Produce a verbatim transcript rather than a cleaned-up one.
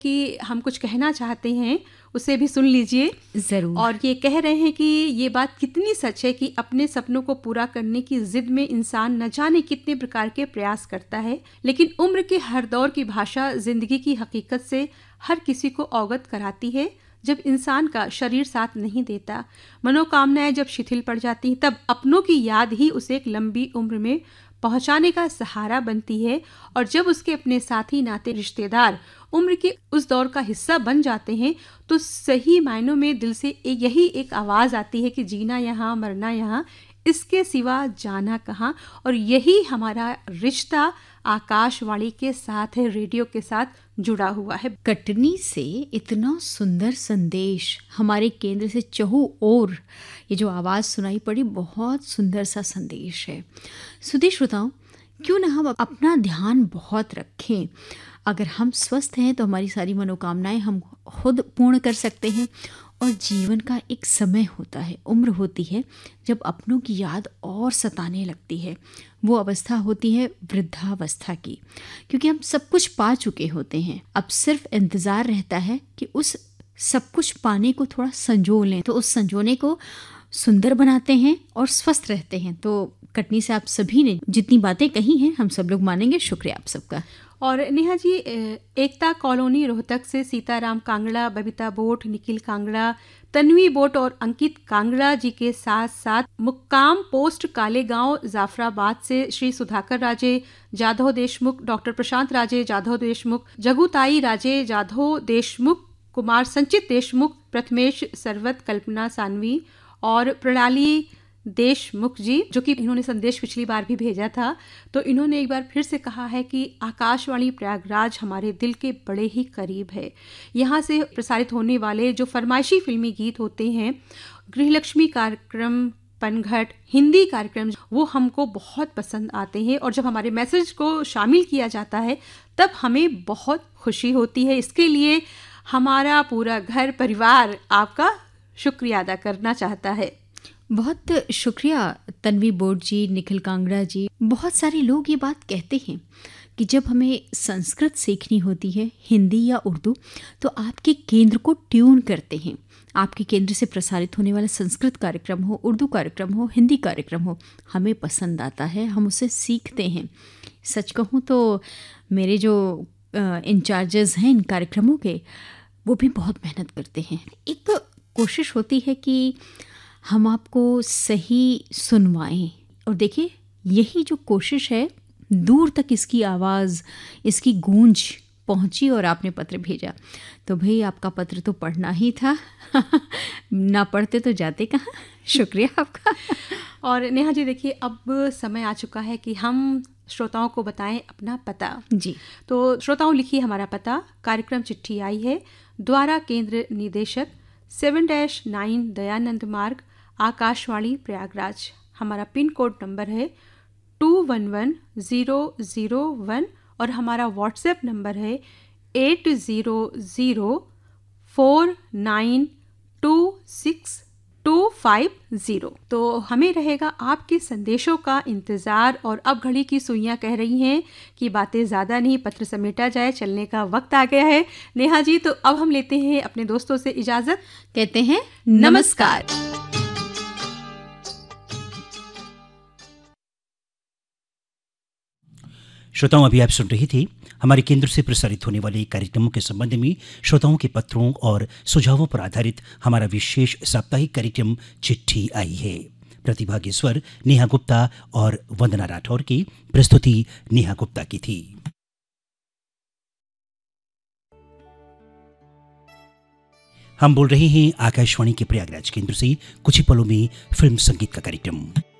कि हम कुछ कहना चाहते हैं, उसे भी सुन लीजिए ज़रूर। और ये कह रहे हैं कि ये बात कितनी सच है कि अपने सपनों को पूरा करने की जिद में इंसान न जाने कितने प्रकार के प्रयास करता है, लेकिन उम्र के हर दौर की भाषा जिंदगी की हकीकत से हर किसी को अवगत कराती है। जब इंसान का शरीर साथ नहीं देता, मनोकामनाएं जब शिथिल पड़ जाती, तब अपनों की याद ही उसे एक लंबी उम्र में पहुंचाने का सहारा बनती है। और जब उसके अपने साथी, नाते, रिश्तेदार उम्र के उस दौर का हिस्सा बन जाते हैं, तो सही मायनों में दिल से यही एक आवाज़ आती है कि जीना यहाँ, मरना यहाँ, इसके सिवा जाना कहाँ। और यही हमारा रिश्ता आकाशवाणी के साथ है, रेडियो के साथ जुड़ा हुआ है। कटनी से इतना सुंदर संदेश हमारे केंद्र से चहु ओर ये जो आवाज़ सुनाई पड़ी, बहुत सुंदर सा संदेश है। सुधी श्रोताओं, क्यों ना हम अपना ध्यान बहुत रखें। अगर हम स्वस्थ हैं तो हमारी सारी मनोकामनाएं हम खुद पूर्ण कर सकते हैं। और जीवन का एक समय होता है, उम्र होती है जब अपनों की याद और सताने लगती है। वो अवस्था होती है वृद्धावस्था की, क्योंकि हम सब कुछ पा चुके होते हैं। अब सिर्फ इंतज़ार रहता है कि उस सब कुछ पाने को थोड़ा संजो लें, तो उस संजोने को सुंदर बनाते हैं और स्वस्थ रहते हैं। तो कटनी से आप सभी ने जितनी बातें कही हैं, हम सब लोग मानेंगे। शुक्रिया आप सबका। और नेहा जी, एकता कॉलोनी रोहतक से सीताराम कांगड़ा, बबीता बोट, निखिल कांगड़ा, तन्वी बोट और अंकित कांगड़ा जी के साथ साथ मुक्काम पोस्ट कालेगांव जाफराबाद से श्री सुधाकर राजे जाधव देशमुख, डॉक्टर प्रशांत राजे जाधव देशमुख, जगुताई राजे जाधव देशमुख, कुमार संचित देशमुख, प्रथमेश सरवत, कल्पना सानवी और प्रणाली देशमुख जी, जो कि इन्होंने संदेश पिछली बार भी भेजा था। तो इन्होंने एक बार फिर से कहा है कि आकाशवाणी प्रयागराज हमारे दिल के बड़े ही करीब है। यहाँ से प्रसारित होने वाले जो फरमाइशी फिल्मी गीत होते हैं, गृहलक्ष्मी कार्यक्रम, पनघट, हिंदी कार्यक्रम, वो हमको बहुत पसंद आते हैं। और जब हमारे मैसेज को शामिल किया जाता है, तब हमें बहुत खुशी होती है। इसके लिए हमारा पूरा घर परिवार आपका शुक्रिया अदा करना चाहता है। बहुत शुक्रिया तन्वी बोट जी, निखिल कांगड़ा जी। बहुत सारे लोग ये बात कहते हैं कि जब हमें संस्कृत सीखनी होती है, हिंदी या उर्दू, तो आपके केंद्र को ट्यून करते हैं। आपके केंद्र से प्रसारित होने वाला संस्कृत कार्यक्रम हो, उर्दू कार्यक्रम हो, हिंदी कार्यक्रम हो, हमें पसंद आता है, हम उसे सीखते हैं। सच कहूँ तो मेरे जो इंचार्जेस हैं इन कार्यक्रमों के, वो भी बहुत मेहनत करते हैं। एक तो कोशिश होती है कि हम आपको सही सुनवाएं। और देखिए, यही जो कोशिश है, दूर तक इसकी आवाज़, इसकी गूंज पहुंची और आपने पत्र भेजा। तो भाई, आपका पत्र तो पढ़ना ही था। ना पढ़ते तो जाते कहाँ। शुक्रिया आपका। और नेहा जी, देखिए, अब समय आ चुका है कि हम श्रोताओं को बताएं अपना पता जी। तो श्रोताओं, लिखिए हमारा पता। कार्यक्रम चिट्ठी आई है, द्वारा केंद्र निदेशक, सेवन डैश नाइन दयानंद मार्ग, आकाशवाणी प्रयागराज। हमारा पिन कोड नंबर है to one one zero zero one और हमारा व्हाट्सएप नंबर है eight zero zero four nine to six to five zero. तो हमें रहेगा आपके संदेशों का इंतज़ार। और अब घड़ी की सुइयां कह रही हैं कि बातें ज़्यादा नहीं, पत्र समेटा जाए, चलने का वक्त आ गया है। नेहा जी, तो अब हम लेते हैं अपने दोस्तों से इजाज़त, कहते हैं नमस्कार। श्रोताओं, अभी आप सुन रही थी हमारे केंद्र से प्रसारित होने वाले कार्यक्रमों के संबंध में श्रोताओं के पत्रों और सुझावों पर आधारित हमारा विशेष साप्ताहिक कार्यक्रम चिट्ठी आई है। प्रतिभागी स्वर नेहा गुप्ता और वंदना राठौर की, प्रस्तुति नेहा गुप्ता की थी। हम बोल रहे हैं आकाशवाणी के प्रयागराज केंद्र से। कुछ ही पलों में फिल्म संगीत का कार्यक्रम।